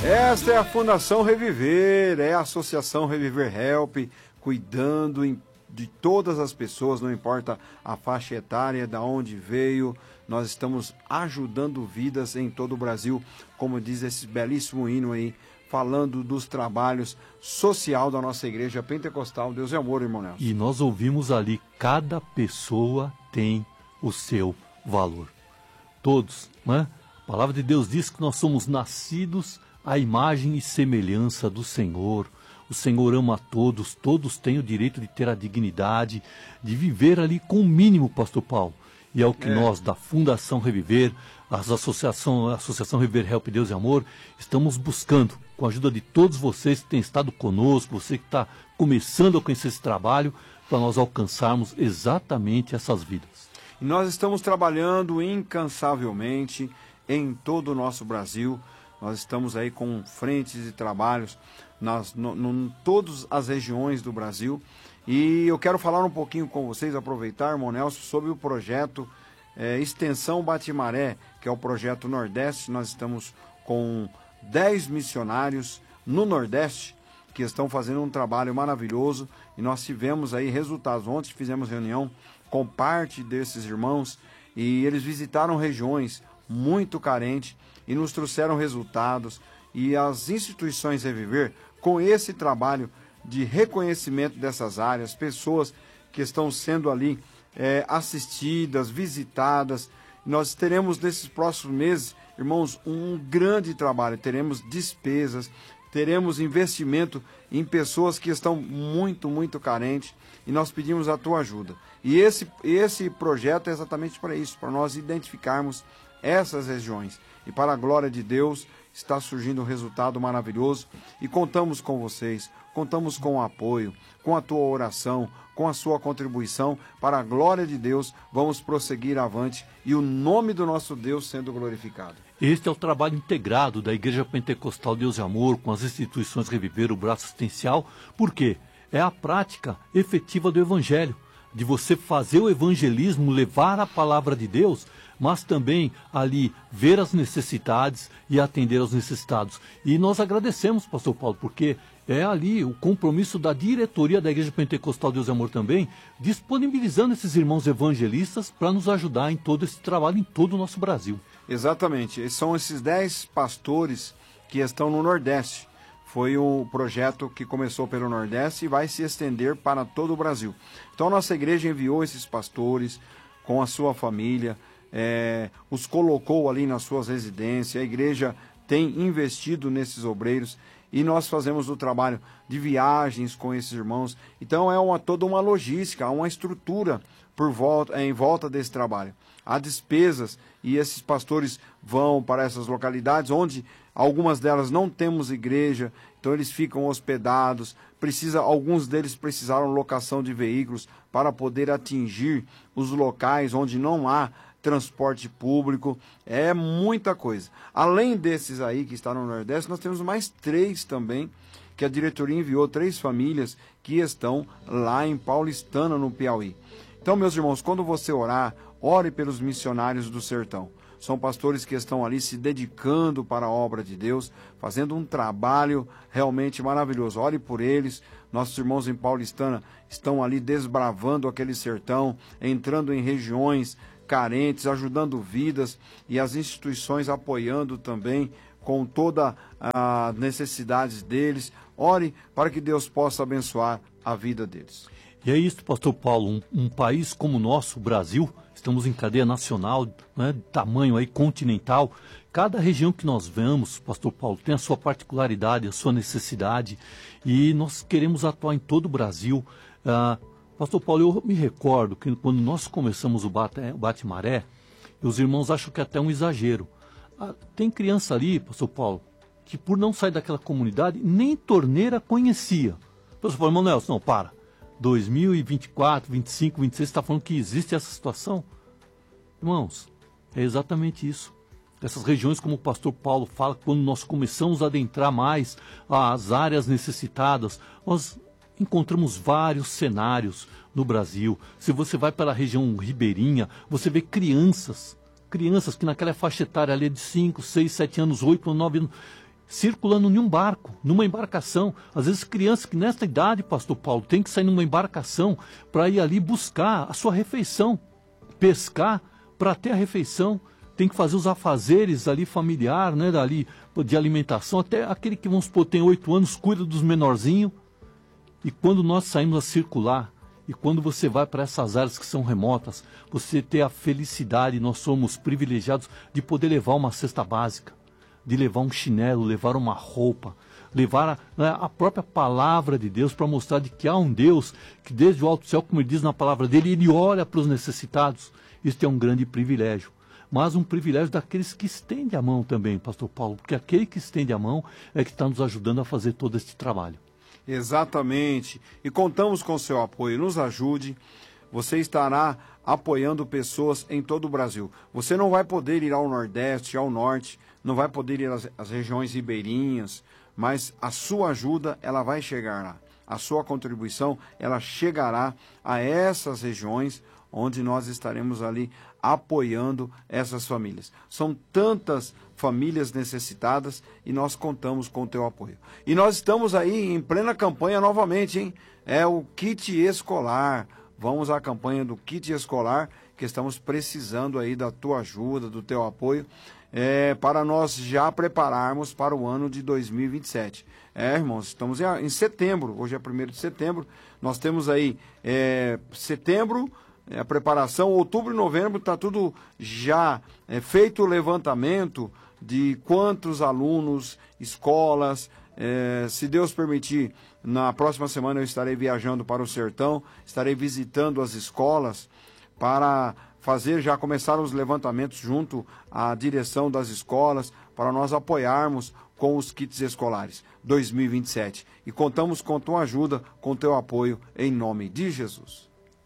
Esta é a Fundação Reviver, é a Associação Reviver Help, cuidando de todas as pessoas, não importa a faixa etária, da onde veio, nós estamos ajudando vidas em todo o Brasil, como diz esse belíssimo hino aí, falando dos trabalhos social da nossa igreja pentecostal. Deus é amor, irmão Nelson. E nós ouvimos ali, cada pessoa tem o seu valor. Todos, né? A palavra de Deus diz que nós somos nascidos à imagem e semelhança do Senhor. O Senhor ama a todos, todos têm o direito de ter a dignidade, de viver ali com o mínimo, pastor Paulo. E é o que nós, da Fundação Reviver, a Associação Reviver Help Deus e Amor, estamos buscando, com a ajuda de todos vocês que têm estado conosco, você que está começando a conhecer esse trabalho, para nós alcançarmos exatamente essas vidas. E nós estamos trabalhando incansavelmente em todo o nosso Brasil. Nós estamos aí com frentes de trabalhos em todas as regiões do Brasil. E eu quero falar um pouquinho com vocês, aproveitar, irmão Nelson, sobre o projeto Extensão Batimaré, que é o projeto Nordeste. Nós estamos com 10 missionários no Nordeste que estão fazendo um trabalho maravilhoso e nós tivemos aí resultados. Ontem fizemos reunião com parte desses irmãos e eles visitaram regiões muito carentes e nos trouxeram resultados. E as instituições Reviver, com esse trabalho de reconhecimento dessas áreas, pessoas que estão sendo ali assistidas, visitadas, nós teremos nesses próximos meses, irmãos, um grande trabalho. Teremos despesas, teremos investimento em pessoas que estão muito, muito carentes e nós pedimos a tua ajuda. E esse projeto é exatamente para isso, para nós identificarmos essas regiões. E para a glória de Deus, está surgindo um resultado maravilhoso e contamos com vocês, contamos com o apoio, com a tua oração, com a sua contribuição. Para a glória de Deus, vamos prosseguir avante e o nome do nosso Deus sendo glorificado. Este é o trabalho integrado da Igreja Pentecostal Deus e Amor com as instituições Reviver, o braço assistencial, porque é a prática efetiva do Evangelho, de você fazer o evangelismo, levar a palavra de Deus, mas também ali ver as necessidades e atender aos necessitados. E nós agradecemos, pastor Paulo, porque é ali o compromisso da diretoria da Igreja Pentecostal Deus e Amor também, disponibilizando esses irmãos evangelistas para nos ajudar em todo esse trabalho, em todo o nosso Brasil. Exatamente, são esses 10 pastores que estão no Nordeste. Foi um projeto que começou pelo Nordeste e vai se estender para todo o Brasil. Então nossa igreja enviou esses pastores com a sua família, os colocou ali nas suas residências. A igreja tem investido nesses obreiros e nós fazemos o trabalho de viagens com esses irmãos. Então toda uma logística, uma estrutura em volta desse trabalho. Há despesas e esses pastores vão para essas localidades onde algumas delas não temos igreja, então eles ficam hospedados. Alguns deles precisaram locação de veículos para poder atingir os locais onde não há transporte público. É muita coisa. Além desses aí que estão no Nordeste, nós temos mais 3 também, que a diretoria enviou 3 famílias que estão lá em Paulistana, no Piauí. Então, meus irmãos, quando você orar, ore pelos missionários do sertão. São pastores que estão ali se dedicando para a obra de Deus, fazendo um trabalho realmente maravilhoso. Ore por eles. Nossos irmãos em Paulistana estão ali desbravando aquele sertão, entrando em regiões carentes, ajudando vidas e as instituições apoiando também com todas as necessidades deles. Ore para que Deus possa abençoar a vida deles. E é isso, pastor Paulo, um país como o nosso, o Brasil, estamos em cadeia nacional, né, de tamanho aí continental. Cada região que nós vamos, pastor Paulo, tem a sua particularidade, a sua necessidade, e nós queremos atuar em todo o Brasil. Pastor Paulo, eu me recordo que quando nós começamos o Bate-Maré, os irmãos acham que é até um exagero. Tem criança ali, pastor Paulo, que por não sair daquela comunidade, nem torneira conhecia. Pastor Paulo, irmão Nelson, não, para. 2024, 25, 26, você está falando que existe essa situação? Irmãos, é exatamente isso. Essas regiões, como o pastor Paulo fala, quando nós começamos a adentrar mais as áreas necessitadas, nós encontramos vários cenários no Brasil. Se você vai para a região ribeirinha, você vê crianças que naquela faixa etária ali de 5, 6, 7 anos, 8, 9 anos, circulando em um barco, numa embarcação. Às vezes crianças que nesta idade, pastor Paulo, tem que sair numa embarcação para ir ali buscar a sua refeição, pescar para ter a refeição, tem que fazer os afazeres ali familiar, né, dali, de alimentação, até aquele que, vamos supor, tem 8 anos, cuida dos menorzinhos. E quando nós saímos a circular, e quando você vai para essas áreas que são remotas, você tem a felicidade, nós somos privilegiados de poder levar uma cesta básica, de levar um chinelo, levar uma roupa, levar a própria palavra de Deus para mostrar de que há um Deus que desde o alto céu, como ele diz na palavra dele, ele olha para os necessitados. Isso é um grande privilégio, mas um privilégio daqueles que estendem a mão também, pastor Paulo, porque aquele que estende a mão é que está nos ajudando a fazer todo este trabalho. Exatamente, e contamos com o seu apoio, nos ajude, você estará apoiando pessoas em todo o Brasil. Você não vai poder ir ao Nordeste, ao Norte, não vai poder ir às regiões ribeirinhas, mas a sua ajuda, ela vai chegar lá. A sua contribuição, ela chegará a essas regiões onde nós estaremos ali apoiando essas famílias. São tantas famílias necessitadas e nós contamos com o teu apoio. E nós estamos aí em plena campanha novamente, hein? É o kit escolar. Vamos à campanha do kit escolar, que estamos precisando aí da tua ajuda, do teu apoio, para nós já prepararmos para o ano de 2027. Irmãos, estamos em setembro, hoje é 1º de setembro, nós temos aí setembro, a preparação, outubro e novembro, está tudo já feito o levantamento de quantos alunos, escolas, se Deus permitir, na próxima semana eu estarei viajando para o sertão, estarei visitando as escolas para já começar os levantamentos junto à direção das escolas, para nós apoiarmos com os kits escolares 2027. E contamos com tua ajuda, com teu apoio, em nome de Jesus.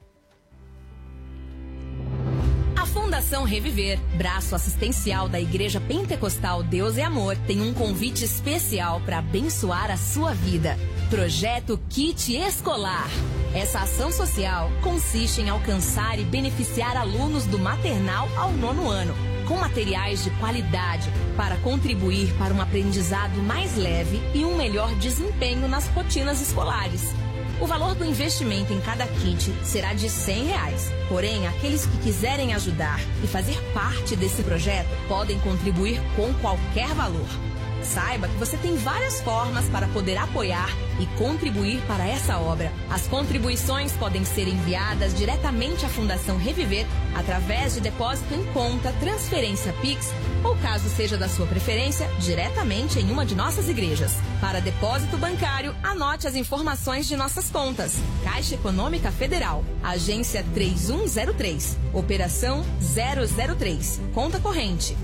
A Fundação Reviver, braço assistencial da Igreja Pentecostal Deus é Amor, tem um convite especial para abençoar a sua vida. Projeto Kit Escolar. Essa ação social consiste em alcançar e beneficiar alunos do maternal ao 9º ano, com materiais de qualidade para contribuir para um aprendizado mais leve e um melhor desempenho nas rotinas escolares. O valor do investimento em cada kit será de R$100. Porém, aqueles que quiserem ajudar e fazer parte desse projeto podem contribuir com qualquer valor. Saiba que você tem várias formas para poder apoiar e contribuir para essa obra. As contribuições podem ser enviadas diretamente à Fundação Reviver através de depósito em conta, transferência Pix ou, caso seja da sua preferência, diretamente em uma de nossas igrejas. Para depósito bancário, anote as informações de nossas contas. Caixa Econômica Federal, Agência 3103, Operação 003, Conta Corrente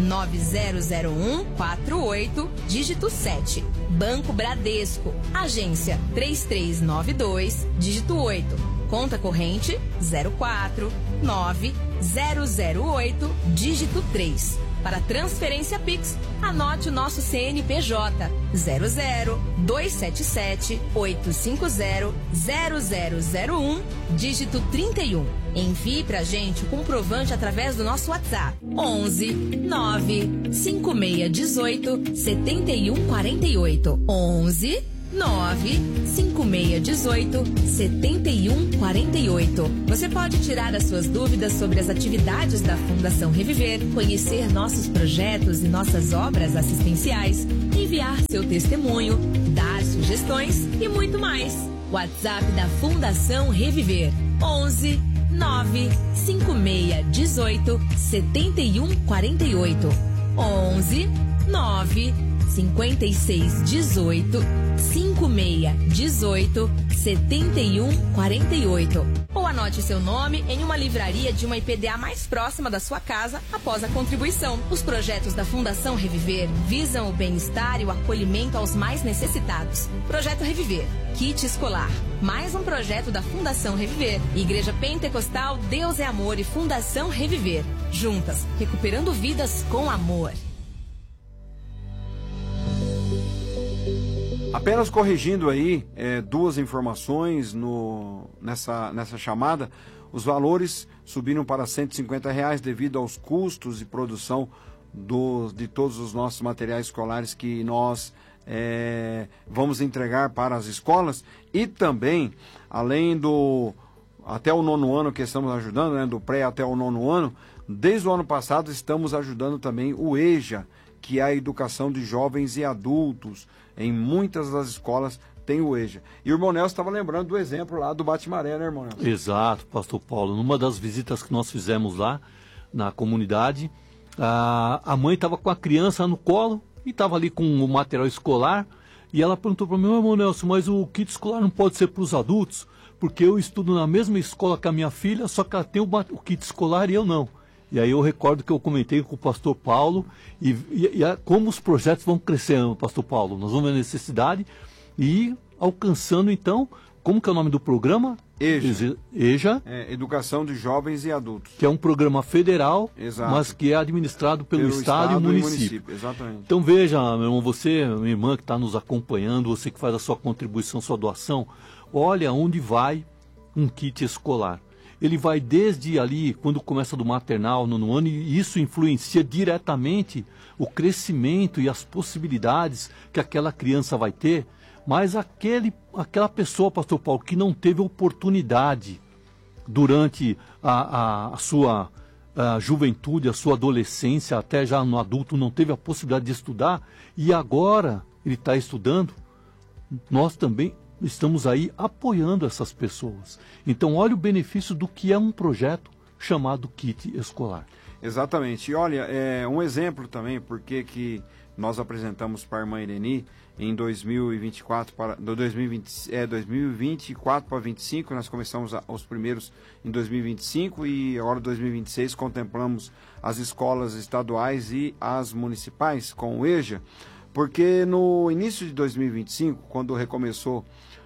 900148, dígito 7. Banco Bradesco, Agência 3392, dígito 8. Conta corrente 049008, dígito 3. Para transferência Pix, anote o nosso CNPJ 00277-850-0001, dígito 31. Envie pra gente o comprovante através do nosso WhatsApp 11 9 5618 7148. 11 9 5618 7148. Você pode tirar as suas dúvidas sobre as atividades da Fundação Reviver, conhecer nossos projetos e nossas obras assistenciais, enviar seu testemunho, dar sugestões e muito mais. WhatsApp da Fundação Reviver 11 9 5618 7148. 11 9 5618 5618 7148. Ou anote seu nome em uma livraria de uma IPDA mais próxima da sua casa após a contribuição. Os projetos da Fundação Reviver visam o bem-estar e o acolhimento aos mais necessitados. Projeto Reviver, Kit Escolar. Mais um projeto da Fundação Reviver, Igreja Pentecostal Deus é Amor e Fundação Reviver. Juntas, recuperando vidas com amor. Apenas corrigindo aí duas informações nessa chamada. Os valores subiram para R$150 devido aos custos de produção de todos os nossos materiais escolares que nós vamos entregar para as escolas, e também, além do até o 9º ano que estamos ajudando, né, do pré até o 9º ano, desde o ano passado estamos ajudando também o EJA, que é a educação de jovens e adultos. Em muitas das escolas tem o EJA. E o irmão Nelson estava lembrando do exemplo lá do Bate-Maré, né, irmão Nelson? Exato, pastor Paulo. Numa das visitas que nós fizemos lá na comunidade, a mãe estava com a criança no colo e estava ali com o material escolar, e ela perguntou para mim: irmão Nelson, mas o kit escolar não pode ser para os adultos? Porque eu estudo na mesma escola que a minha filha, só que ela tem o kit escolar e eu não. E aí eu recordo que eu comentei com o pastor Paulo e como os projetos vão crescendo, pastor Paulo. Nós vamos ver a necessidade e alcançando, então, como que é o nome do programa? EJA. Educação de Jovens e Adultos. Que é um programa federal, exato, mas que é administrado pelo Estado e município. Exatamente. Então veja, meu irmão, você, minha irmã que está nos acompanhando, você que faz a sua contribuição, sua doação, olha onde vai um kit escolar. Ele vai desde ali, quando começa do maternal, no ano, e isso influencia diretamente o crescimento e as possibilidades que aquela criança vai ter, mas aquela pessoa, pastor Paulo, que não teve oportunidade durante a sua juventude, a sua adolescência, até já no adulto, não teve a possibilidade de estudar, e agora ele está estudando, nós também estamos aí apoiando essas pessoas. Então, olha o benefício do que é um projeto chamado Kit Escolar. Exatamente. E olha, um exemplo também, porque que nós apresentamos para a irmã Ireni em 2024 para 2024 para 25, nós começamos os primeiros em 2025 e agora 2026 contemplamos as escolas estaduais e as municipais com o EJA, porque no início de 2025, quando recomeçou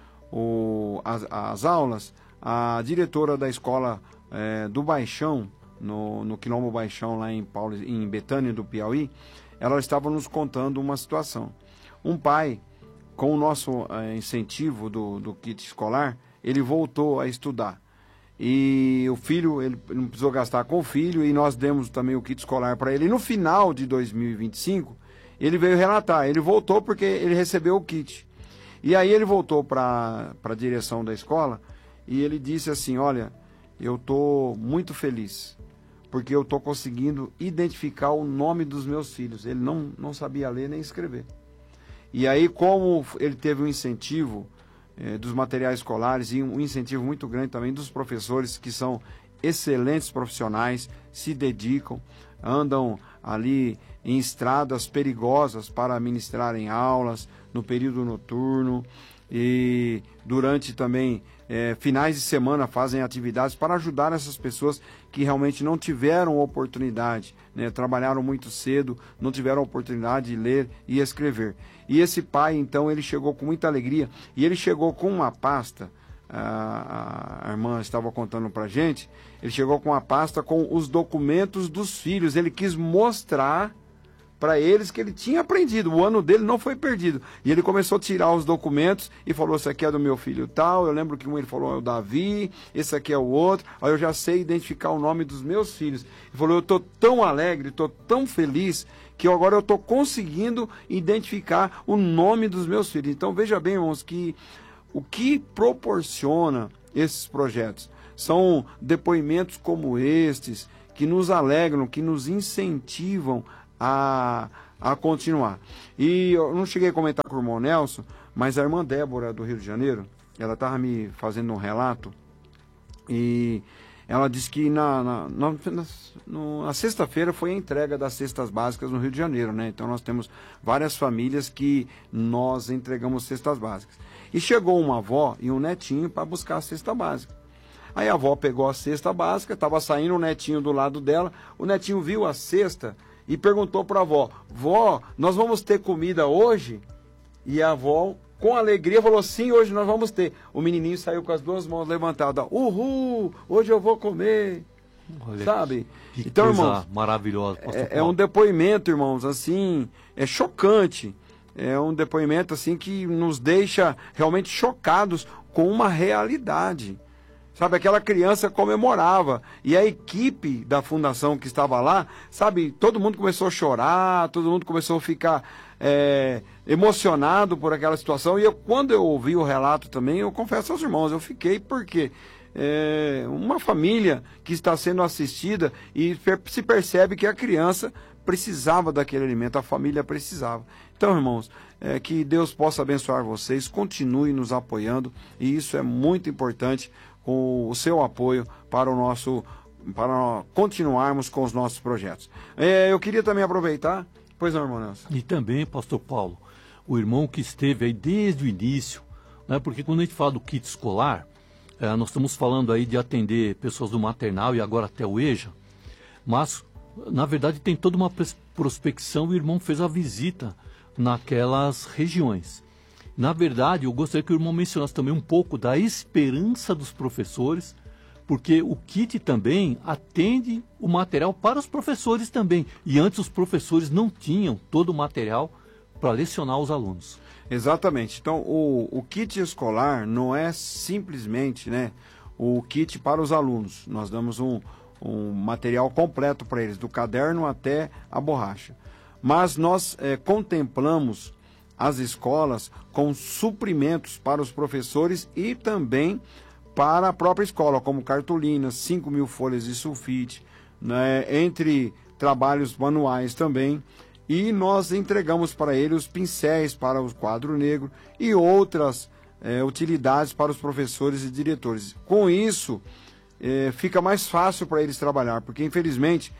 as aulas, a diretora da escola do Baixão, no Quilombo Baixão, lá em Betânia do Piauí, ela estava nos contando uma situação. Um pai, com o nosso incentivo do kit escolar, ele voltou a estudar. E o filho, ele não precisou gastar com o filho, e nós demos também o kit escolar para ele. E no final de 2025, ele veio relatar, ele voltou porque ele recebeu o kit. E aí ele voltou para a direção da escola e ele disse assim: olha, eu estou muito feliz, porque eu estou conseguindo identificar o nome dos meus filhos. Ele não sabia ler nem escrever. E aí, como ele teve um incentivo dos materiais escolares e um incentivo muito grande também dos professores, que são excelentes profissionais, se dedicam, andam ali em estradas perigosas para ministrarem aulas no período noturno, e durante também finais de semana fazem atividades para ajudar essas pessoas que realmente não tiveram oportunidade, né? Trabalharam muito cedo, não tiveram oportunidade de ler e escrever. E esse pai, então, ele chegou com muita alegria, e ele chegou com uma pasta, a irmã estava contando para a gente, ele chegou com uma pasta com os documentos dos filhos. Ele quis mostrar para eles que ele tinha aprendido, o ano dele não foi perdido. E ele começou a tirar os documentos e falou: esse aqui é do meu filho tal, eu lembro que um ele falou é o Davi, esse aqui é o outro, aí eu já sei identificar o nome dos meus filhos. Ele falou: eu estou tão alegre, estou tão feliz, que agora eu estou conseguindo identificar o nome dos meus filhos. Então veja bem, irmãos, que o que proporciona esses projetos são depoimentos como estes, que nos alegram, que nos incentivam a continuar. E eu não cheguei a comentar com o irmão Nelson, mas a irmã Débora do Rio de Janeiro, ela estava me fazendo um relato, e ela disse que na sexta-feira foi a entrega das cestas básicas no Rio de Janeiro, né? Então nós temos várias famílias que nós entregamos cestas básicas. E chegou uma avó e um netinho para buscar a cesta básica. Aí a avó pegou a cesta básica, estava saindo o netinho do lado dela, o netinho viu a cesta e perguntou para a avó: vó, nós vamos ter comida hoje? E a avó, com alegria, falou: sim, hoje nós vamos ter. O menininho saiu com as duas mãos levantadas: uhul, hoje eu vou comer. Olha, sabe? Que então, coisa irmãos, maravilhosa. É um depoimento, irmãos, assim, é chocante. É um depoimento assim que nos deixa realmente chocados com uma realidade. Sabe, aquela criança comemorava. E a equipe da fundação que estava lá, sabe, todo mundo começou a chorar, todo mundo começou a ficar emocionado por aquela situação. E quando eu ouvi o relato também, eu confesso aos irmãos, eu fiquei porque uma família que está sendo assistida e se percebe que a criança precisava daquele alimento, a família precisava. Então, irmãos, que Deus possa abençoar vocês, continue nos apoiando, e isso é muito importante, com o seu apoio para continuarmos com os nossos projetos. Eu queria também aproveitar, pois não, irmão Nelson? E também, pastor Paulo, o irmão que esteve aí desde o início, né, porque quando a gente fala do kit escolar, nós estamos falando aí de atender pessoas do maternal e agora até o EJA, mas na verdade tem toda uma prospecção, e o irmão fez a visita naquelas regiões. Na verdade, eu gostaria que o irmão mencionasse também um pouco da esperança dos professores, porque o kit também atende o material para os professores também. E antes os professores não tinham todo o material para lecionar os alunos. Exatamente. Então, o kit escolar não é simplesmente, né, o kit para os alunos. Nós damos um material completo para eles, do caderno até a borracha. Mas nós contemplamos as escolas com suprimentos para os professores e também para a própria escola, como cartolinas, 5.000 folhas de sulfite, né, entre trabalhos manuais também. E nós entregamos para ele os pincéis para o quadro negro e outras utilidades para os professores e diretores. Com isso, fica mais fácil para eles trabalhar, porque infelizmente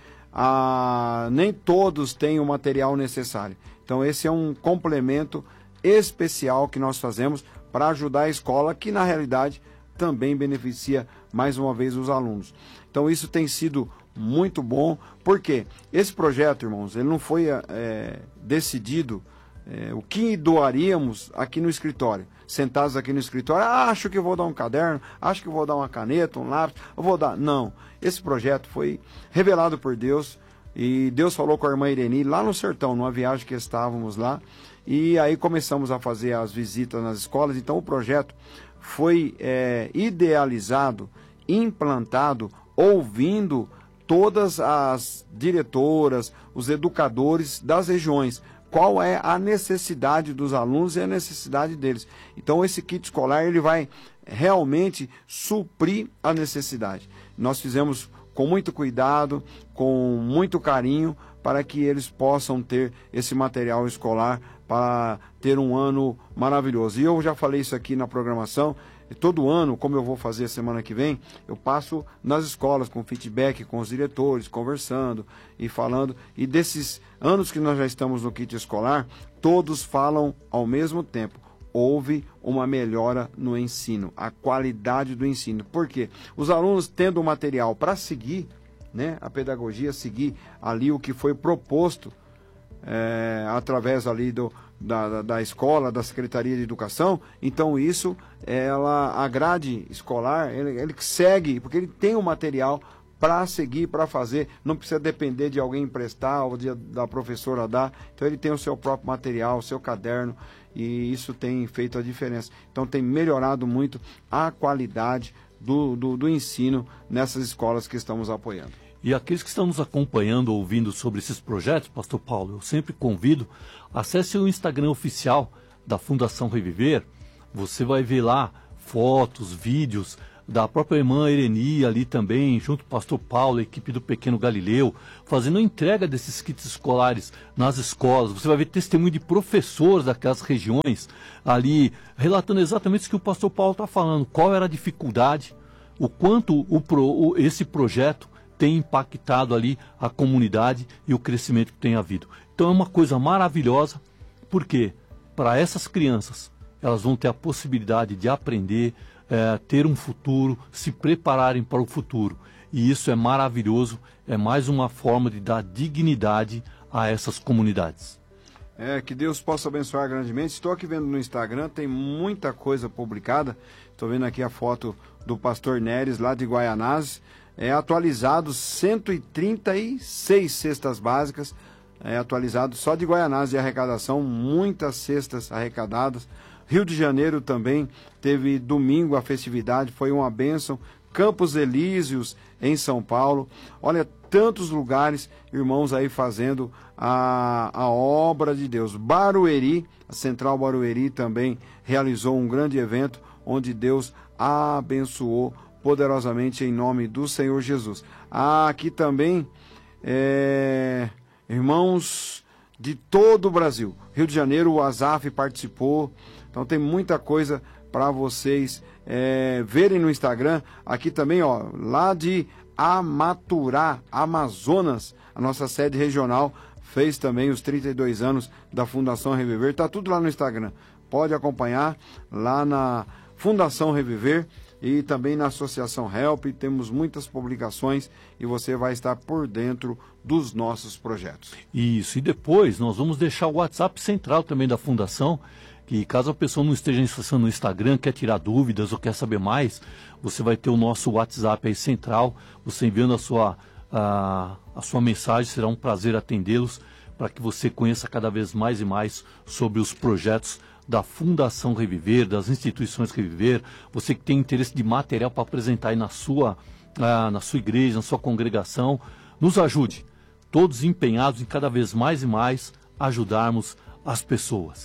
nem todos têm o material necessário. Então esse é um complemento especial que nós fazemos para ajudar a escola, que na realidade também beneficia mais uma vez os alunos. Então isso tem sido muito bom, porque esse projeto, irmãos, ele não foi decidido o que doaríamos aqui no escritório. Sentados aqui no escritório, acho que vou dar um caderno, acho que vou dar uma caneta, um lápis, eu vou dar. Não, esse projeto foi revelado por Deus, e Deus falou com a irmã Ireni lá no sertão, numa viagem que estávamos lá, e aí começamos a fazer as visitas nas escolas. Então o projeto foi idealizado, implantado, ouvindo todas as diretoras, os educadores das regiões, qual é a necessidade dos alunos e a necessidade deles. Então esse kit escolar ele vai realmente suprir a necessidade. Nós fizemos com muito cuidado, com muito carinho, para que eles possam ter esse material escolar para ter um ano maravilhoso. E eu já falei isso aqui na programação. Todo ano, como eu vou fazer a semana que vem, eu passo nas escolas com feedback, com os diretores, conversando e falando. E desses anos que nós já estamos no kit escolar, todos falam ao mesmo tempo. Houve uma melhora no ensino, a qualidade do ensino. Por quê? Os alunos tendo o material para seguir, né, a pedagogia, seguir ali o que foi proposto através ali da escola, da Secretaria de Educação. Então isso, a grade escolar, ele segue, porque ele tem o material para seguir, para fazer, não precisa depender de alguém emprestar ou da professora dar. Então ele tem o seu próprio material, o seu caderno, e isso tem feito a diferença. Então tem melhorado muito a qualidade do ensino nessas escolas que estamos apoiando. E aqueles que estão nos acompanhando, ouvindo sobre esses projetos, pastor Paulo, eu sempre convido, acesse o Instagram oficial da Fundação Reviver. Você vai ver lá fotos, vídeos da própria irmã Ireni ali também, junto com o pastor Paulo, a equipe do Pequeno Galileu, fazendo a entrega desses kits escolares nas escolas. Você vai ver testemunho de professores daquelas regiões ali, relatando exatamente isso que o pastor Paulo está falando, qual era a dificuldade, o quanto esse projeto tem impactado ali a comunidade e o crescimento que tem havido. Então é uma coisa maravilhosa, porque para essas crianças, elas vão ter a possibilidade de aprender, ter um futuro, se prepararem para o futuro. E isso é maravilhoso, é mais uma forma de dar dignidade a essas comunidades. Que Deus possa abençoar grandemente. Estou aqui vendo no Instagram, tem muita coisa publicada. Estou vendo aqui a foto do pastor Neres, lá de Guaianazes. Atualizados 136 cestas básicas, atualizado só de Guaianazes de arrecadação, muitas cestas arrecadadas. Rio de Janeiro também teve domingo a festividade, foi uma bênção, Campos Elíseos, em São Paulo. Olha, tantos lugares, irmãos aí fazendo a obra de Deus. Barueri, a Central Barueri também realizou um grande evento onde Deus abençoou poderosamente em nome do Senhor Jesus. Aqui também, irmãos de todo o Brasil. Rio de Janeiro, o Azaf participou. Então tem muita coisa para vocês verem no Instagram. Aqui também, ó, lá de Amaturá, Amazonas, a nossa sede regional fez também os 32 anos da Fundação Reviver. Tá tudo lá no Instagram. Pode acompanhar lá na Fundação Reviver e também na Associação Help. Temos muitas publicações e você vai estar por dentro dos nossos projetos. Isso, e depois nós vamos deixar o WhatsApp central também da Fundação, que caso a pessoa não esteja acessando no Instagram, quer tirar dúvidas ou quer saber mais, você vai ter o nosso WhatsApp aí central, você enviando a sua mensagem, será um prazer atendê-los para que você conheça cada vez mais e mais sobre os projetos da Fundação Reviver, das instituições Reviver. Você que tem interesse de material para apresentar aí na sua igreja, na sua congregação, nos ajude, todos empenhados em cada vez mais e mais ajudarmos as pessoas.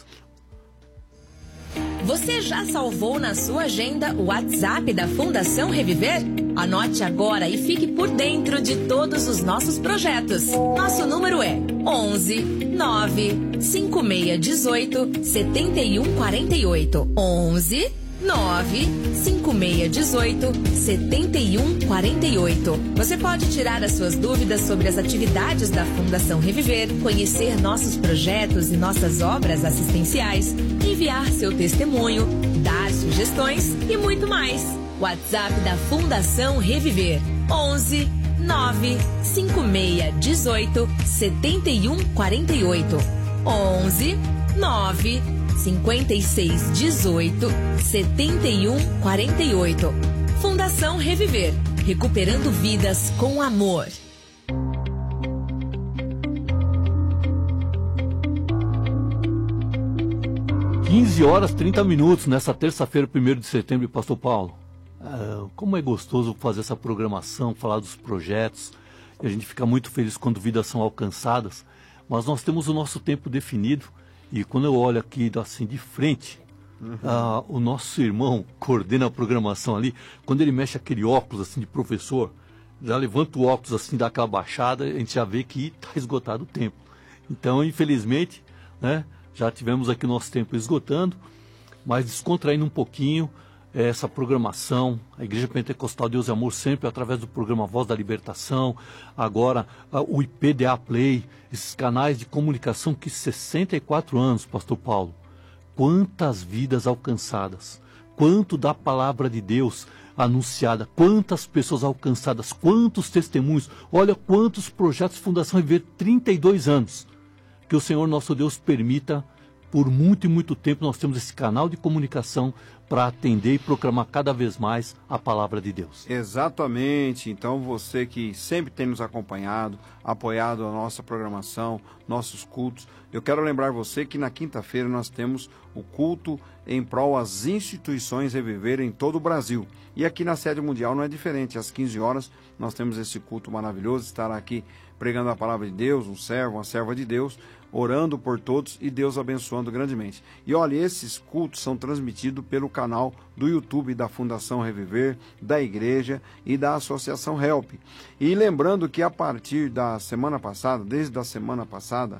Você já salvou na sua agenda o WhatsApp da Fundação Reviver? Anote agora e fique por dentro de todos os nossos projetos. Nosso número é 11 9 5618 7148. 11 9 5618 7148. Você pode tirar as suas dúvidas sobre as atividades da Fundação Reviver, conhecer nossos projetos e nossas obras assistenciais, enviar seu testemunho, dar sugestões e muito mais. WhatsApp da Fundação Reviver: 11 9 5618 7148. 11 9 5618 7148. Fundação Reviver, recuperando vidas com amor. 15h30 nessa terça-feira, 1º de setembro, Pastor Paulo. Como é gostoso fazer essa programação, falar dos projetos. E a gente fica muito feliz quando vidas são alcançadas. Mas nós temos o nosso tempo definido. E quando eu olho aqui assim de frente, o nosso irmão coordena a programação ali. Quando ele mexe aquele óculos assim de professor, já levanta o óculos assim, dá aquela baixada, a gente já vê que está esgotado o tempo. Então, infelizmente, né, já tivemos aqui o nosso tempo esgotando, mas descontraindo um pouquinho essa programação. A Igreja Pentecostal Deus e Amor sempre através do programa Voz da Libertação, agora o IPDA Play, esses canais de comunicação que 64 anos, Pastor Paulo, quantas vidas alcançadas, quanto da palavra de Deus anunciada, quantas pessoas alcançadas, quantos testemunhos, olha quantos projetos Fundação Reviver, 32 anos, que o Senhor nosso Deus permita, por muito e muito tempo nós temos esse canal de comunicação para atender e proclamar cada vez mais a palavra de Deus. Exatamente. Então você que sempre tem nos acompanhado, apoiado a nossa programação, nossos cultos, eu quero lembrar você que na quinta-feira nós temos o culto em prol às instituições Reviver em todo o Brasil. E aqui na sede mundial não é diferente. Às 15 horas nós temos esse culto maravilhoso, estará aqui pregando a palavra de Deus, um servo, uma serva de Deus, orando por todos e Deus abençoando grandemente. E olha, esses cultos são transmitidos pelo canal do YouTube da Fundação Reviver, da Igreja e da Associação Help. E lembrando que a partir da semana passada, desde a semana passada,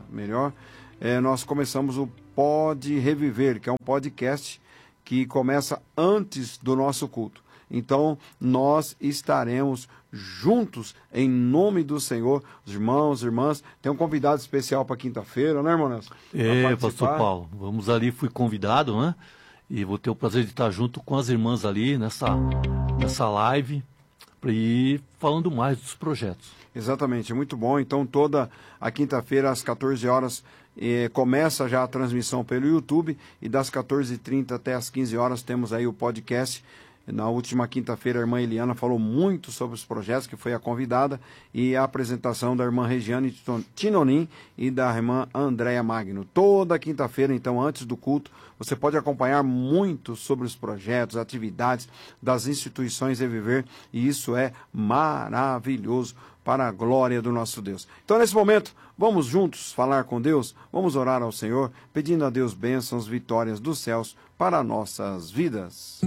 nós começamos o Pode Reviver, que é um podcast que começa antes do nosso culto. Então, nós estaremos juntos em nome do Senhor, os irmãos, irmãs. Tem um convidado especial para quinta-feira, né, irmão Nelson? Pastor Paulo, vamos ali, fui convidado, né? E vou ter o prazer de estar junto com as irmãs ali nessa live para ir falando mais dos projetos. Exatamente, muito bom. Então, toda a quinta-feira, às 14 horas, começa já a transmissão pelo YouTube e das 14h30 até as 15 horas temos aí o podcast Na última quinta-feira, a irmã Eliana falou muito sobre os projetos, que foi a convidada, e a apresentação da irmã Regiane Tinonim e da irmã Andréa Magno. Toda quinta-feira, então, antes do culto, você pode acompanhar muito sobre os projetos, atividades das instituições Reviver, e isso é maravilhoso, para a glória do nosso Deus. Então, nesse momento, vamos juntos falar com Deus, vamos orar ao Senhor, pedindo a Deus bênçãos, vitórias dos céus para nossas vidas.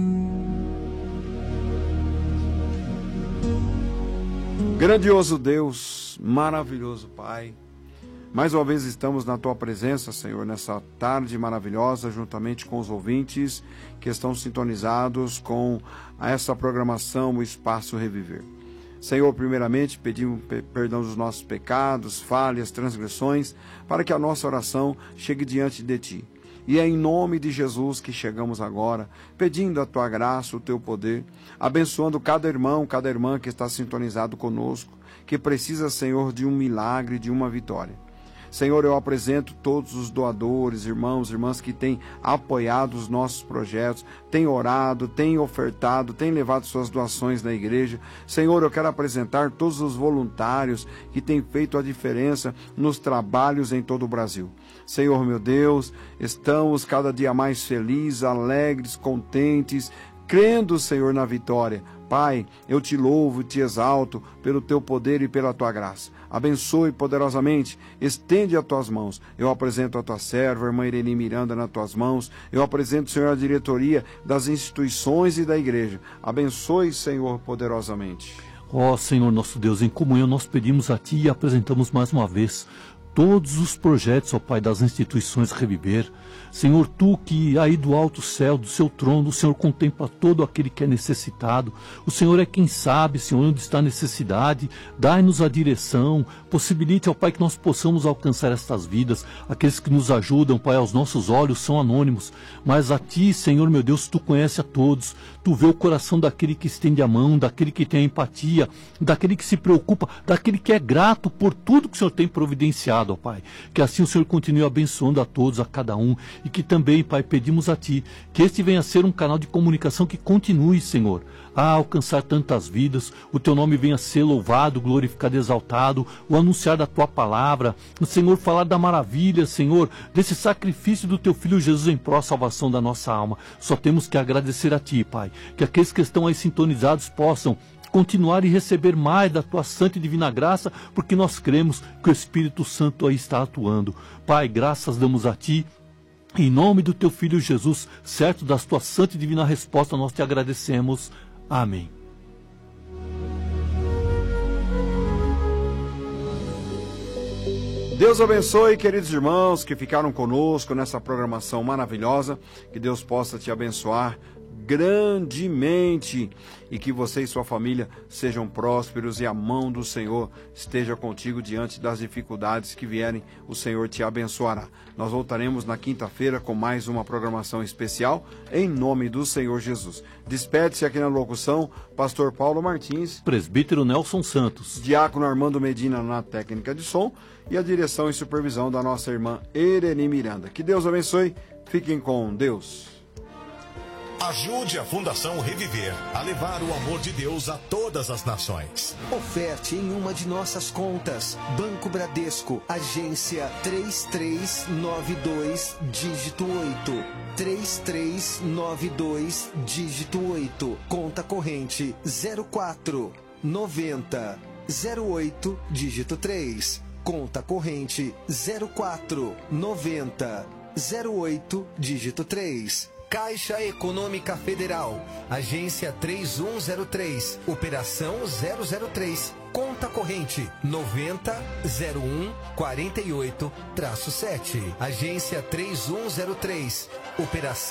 Grandioso Deus, maravilhoso Pai, mais uma vez estamos na Tua presença, Senhor, nessa tarde maravilhosa, juntamente com os ouvintes que estão sintonizados com essa programação, o Espaço Reviver. Senhor, primeiramente, pedimos perdão dos nossos pecados, falhas, transgressões, para que a nossa oração chegue diante de Ti. E é em nome de Jesus que chegamos agora, pedindo a Tua graça, o Teu poder, abençoando cada irmão, cada irmã que está sintonizado conosco, que precisa, Senhor, de um milagre, de uma vitória. Senhor, eu apresento todos os doadores, irmãos, irmãs que têm apoiado os nossos projetos, têm orado, têm ofertado, têm levado suas doações na igreja. Senhor, eu quero apresentar todos os voluntários que têm feito a diferença nos trabalhos em todo o Brasil. Senhor, meu Deus, estamos cada dia mais felizes, alegres, contentes, crendo, Senhor, na vitória. Pai, eu te louvo e te exalto pelo teu poder e pela tua graça. Abençoe poderosamente, estende as tuas mãos. Eu apresento a tua serva, a irmã Irene Miranda, nas tuas mãos. Eu apresento, Senhor, a diretoria das instituições e da igreja. Abençoe, Senhor, poderosamente. Ó Senhor nosso Deus, em comunhão nós pedimos a Ti e apresentamos mais uma vez todos os projetos, ó Pai, das instituições Reviver. Senhor, Tu que aí do alto céu, do seu trono, o Senhor contempla todo aquele que é necessitado. O Senhor é quem sabe, Senhor, onde está a necessidade. Dai-nos a direção, possibilite, ó Pai, que nós possamos alcançar estas vidas. Aqueles que nos ajudam, Pai, aos nossos olhos são anônimos, mas a Ti, Senhor, meu Deus, Tu conhece a todos. Tu vê o coração daquele que estende a mão, daquele que tem empatia, daquele que se preocupa, daquele que é grato por tudo que o Senhor tem providenciado, ó Pai. Que assim o Senhor continue abençoando a todos, a cada um. E que também, Pai, pedimos a Ti que este venha a ser um canal de comunicação que continue, Senhor, a alcançar tantas vidas. O Teu nome venha a ser louvado, glorificado, exaltado. O anunciar da Tua palavra. O Senhor falar da maravilha, Senhor, desse sacrifício do Teu Filho Jesus em pró salvação da nossa alma. Só temos que agradecer a Ti, Pai. Que aqueles que estão aí sintonizados possam continuar e receber mais da Tua santa e divina graça, porque nós cremos que o Espírito Santo aí está atuando. Pai, graças damos a Ti. Em nome do Teu Filho Jesus, certo das Tua santa e divina resposta, nós Te agradecemos. Amém. Deus abençoe, queridos irmãos que ficaram conosco nessa programação maravilhosa. Que Deus possa te abençoar grandemente e que você e sua família sejam prósperos e a mão do Senhor esteja contigo diante das dificuldades que vierem, o Senhor te abençoará. Nós voltaremos na quinta-feira com mais uma programação especial em nome do Senhor Jesus. Despede-se aqui na locução, Pastor Paulo Martins, Presbítero Nelson Santos, Diácono Armando Medina na técnica de som e a direção e supervisão da nossa irmã Irene Miranda. Que Deus abençoe, fiquem com Deus. Ajude a Fundação Reviver a levar o amor de Deus a todas as nações. Oferte em uma de nossas contas. Banco Bradesco, agência 3392, dígito 8. 3392, dígito 8. Conta corrente 04 90 08, dígito 3. Conta corrente 04 90 08, dígito 3. Caixa Econômica Federal, agência 3103, operação 003, conta corrente 900148-7, agência 3103, operação